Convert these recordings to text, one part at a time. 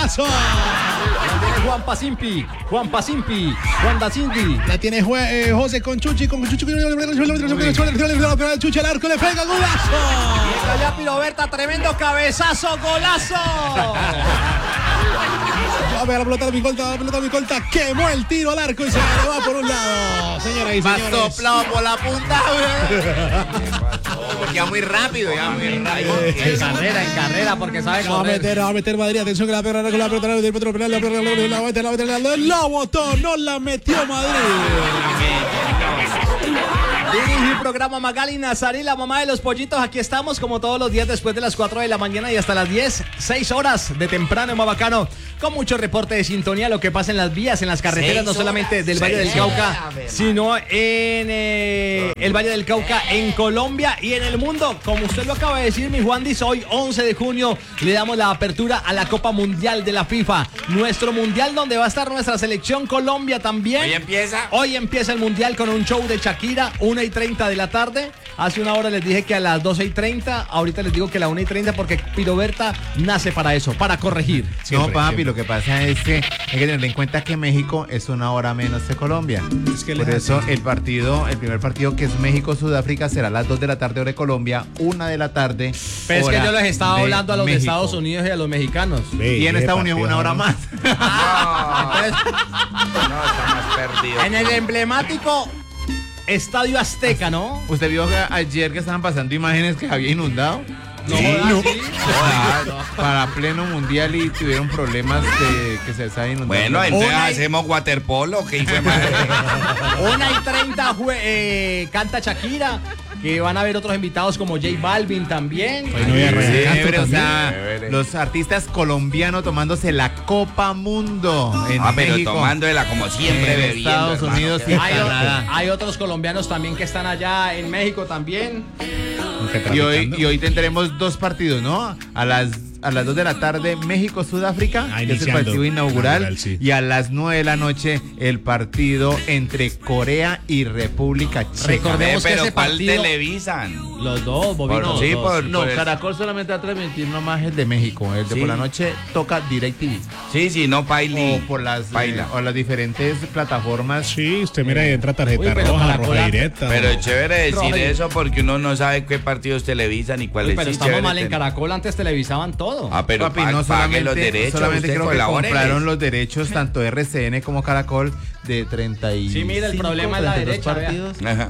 golazo. La tiene Juan Pasimpi, Juan da Cindy. La tiene José con Chuchi, Chuchi al arco, le pega golazo. Y allá Piroberta, tremendo cabezazo, golazo. A ver, la pelota de mi colta, quemó el tiro al arco y se le va por un lado. Señoras y señores. Más soplado por la punta, güey. Ya muy rápido, En carrera, porque sabe va a meter Madrid, atención que la pelota la botó, no la metió Madrid. Dirige el programa Magali Nazarí, la mamá de los pollitos. Aquí estamos como todos los días después de las 4 de la mañana y hasta las 10, 6 horas de temprano, más bacano, con mucho reporte de sintonía, lo que pasa en las vías, en las carreteras, no solamente del Valle del Cauca, sino en el Valle del Cauca, en Colombia y en el mundo. Como usted lo acaba de decir, mi Juan dice, hoy 11 de junio le damos la apertura a la Copa Mundial de la FIFA. Nuestro mundial donde va a estar nuestra selección Colombia también. Hoy empieza el mundial con un show de Shakira, 1:30 de la tarde. Hace una hora les dije que a las 12:30, ahorita les digo que a las 1:30 porque Piroberta nace para eso, para corregir. No, papi, lo que pasa es que hay que tener en cuenta que México es una hora menos que Colombia. Es que por eso el primer partido que es México-Sudáfrica será a las 2 de la tarde hora de Colombia, 1 de la tarde. Pero es que yo les estaba hablando a los México. de Estados Unidos y a los mexicanos. Y en Estados Unidos una hora más. Entonces, No, estamos perdidos. en el emblemático Estadio Azteca, ¿no? ¿Usted vio ayer que estaban pasando imágenes que había inundado? No, Sí, jodas, no. sí. Para pleno mundial y tuvieron problemas de que se estaba inundando. Bueno, entonces hacemos waterpolo, ¿qué hijo de madre? 1:30 canta Shakira. Que van a haber otros invitados como J Balvin también. Chévere, o sea, los artistas colombianos tomándose la Copa Mundo en pero México, tomándola como siempre, en bebiendo, Estados hermano. Unidos y Canadá. Hay otros colombianos también que están allá en México también. Y hoy tendremos dos partidos, ¿no? A las 2 de la tarde, México-Sudáfrica, que es el partido inaugural, sí. Y a las 9 de la noche, el partido entre Corea y República Checa. Recordemos que Pero ese ¿cuál partido- televisan? Los dos, Bobino. Sí, los dos. No, Caracol solamente va a transmitir nomás el de México. El de Sí. por la noche toca DirecTV. Sí, no, Paili. O por las Paila. o las diferentes plataformas. Sí, usted mira y entra tarjeta Uy, pero roja, Caracol roja antes- directa. Pero es chévere decir Rogelio. eso porque uno no sabe qué partidos televisan y Uy, cuáles pero sí, estamos chévere mal en tener. Caracol, antes televisaban todo. Pero Papi, no pague los derechos, solamente usted creo que colabóreles. compraron los derechos tanto RCN como Caracol de 35. Sí, mira, el problema es la 32 derecha, vea. partidos. Ajá.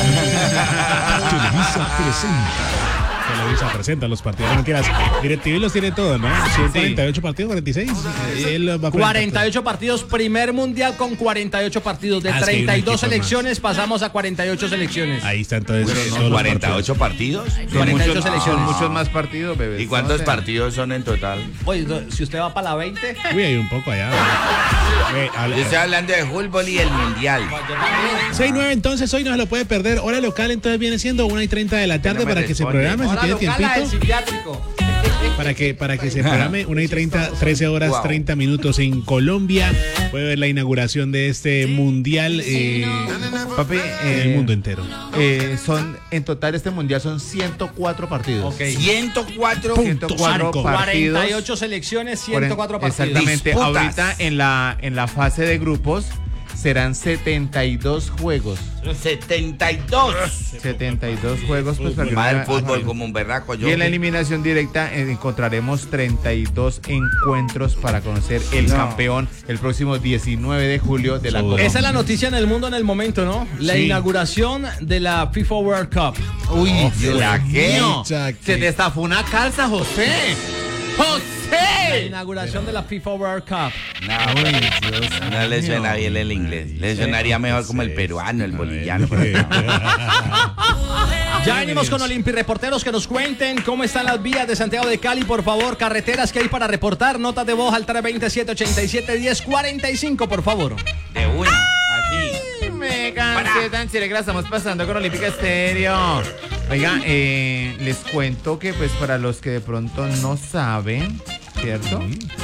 Televisa presenta los partidos. No mentiras. DirecTV los tiene todos, ¿no? 48 partidos, 46. Él va a 48 partidos, primer mundial con 48 partidos. De Ah, es que hay un 32 equipo selecciones pasamos a 48 selecciones. Ahí está entonces. Pero todos no, los 48 partidos. Son 48 muchos, selecciones. son muchos más partidos, bebé. ¿Y cuántos partidos son en total? Oye, si usted va para la 20, Uy, hay un poco allá. Yo estoy hablando de fútbol y el mundial. 6-9 entonces, hoy no se lo puede perder. Hora local entonces viene siendo 1:30 de la tarde no me para que se responde. programe, si ahora tiene local la del tiempito. psiquiátrico. Para que se programe 1:30, 13 horas, Wow. 30 minutos en Colombia. Puede ver la inauguración de este mundial Papi, en el mundo entero. En total este mundial son 104 partidos. Ok. 104 104 Arco. partidos. 48 selecciones, 104 partidos. Exactamente. Disputas. Ahorita en la fase de grupos serán 72 juegos. 72. 72 juegos, pues para que Más el no- fútbol como un berraco. Y en la eliminación directa encontraremos 32 encuentros para conocer el campeón el próximo 19 de julio de la Copa. Esa es la noticia en el mundo en el momento, ¿no? La Sí. inauguración de la FIFA World Cup. Uy, ¿la qué? mío. Ya que- Se destapó una calza, José. La ¡José! inauguración de la FIFA World Cup. No le suena bien el inglés. Le sonaría mejor como el peruano, el boliviano. pero no. Ya venimos con Olimpi Reporteros que nos cuenten cómo están las vías de Santiago de Cali, por favor, carreteras que hay para reportar, notas de voz al 327-87-1045, por favor. De una, así. Me cansé tan chévere que la estamos pasando con Olímpica Estéreo. Oiga, les cuento que pues para los que de pronto no saben, ¿cierto? ¿Qué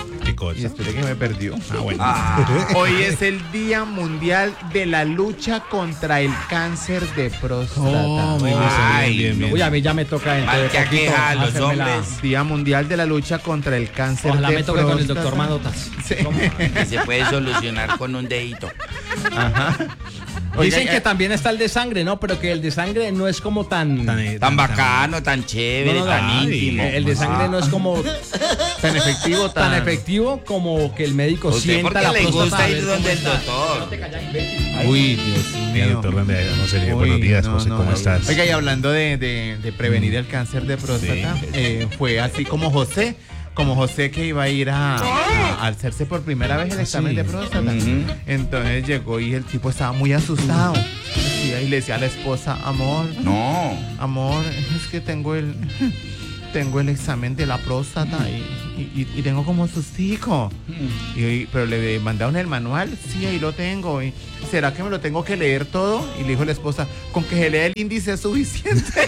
cosa. Y espere que me perdió. Bueno. Hoy es el Día Mundial de la Lucha contra el Cáncer de próstata. Oh, muy bien, Ay, bien, bien. Uy, a mí ya me toca dentro de Mal que poquito aqueja a los hacerme la- hombres. Día Mundial de la Lucha contra el Cáncer Ojalá de me toque próstata. con el doctor Manotas. Sí. Que se puede solucionar con un dedito. Ajá. Dicen Oiga, que también está el de sangre, ¿no? Pero que el de sangre no es como tan... Tan bacano, tan chévere, No, no, tan ay, íntimo. El de sangre no es como tan efectivo, tan efectivo como que el médico Usted sienta porque la le próstata. gusta a ir ver donde cómo el está. doctor. No te callas, imbécil. Uy, Dios Mira, mío. doctor Rende, José, Uy, buenos días, no, José, no. ¿cómo estás? Oiga, y hablando de prevenir el cáncer de próstata, Sí. fue así como José que iba a ir a hacerse por primera vez el examen Sí. de próstata. Ujú. Entonces llegó y el tipo estaba muy asustado. Y le decía a la esposa, amor, es que tengo el examen de la próstata y tengo como sustico. Pero le mandaron el manual, sí, ahí lo tengo. ¿Será que me lo tengo que leer todo? Y le dijo la esposa, con que se lea el índice es suficiente. Se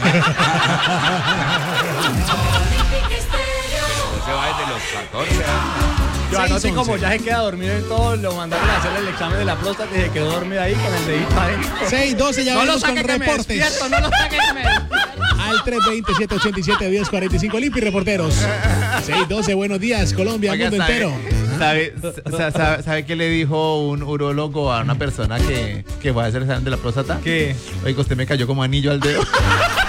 va desde los 14 años. Yo anoté 6:11. como ya se queda dormido en todo, lo mandaron a hacer el examen de la próstata y se quedó dormido ahí con el dedito adentro. 6:12, ya No lo vamos con saque que me reportes. despierto, no lo saque que me despierto. Al 320-787-1045, Limpi Reporteros. 6:12, buenos días, Colombia, Oiga, mundo entero. ¿Sabe qué le dijo un urólogo a una persona que va a hacer el examen de la próstata? ¿Qué? Oiga, usted me cayó como anillo al dedo.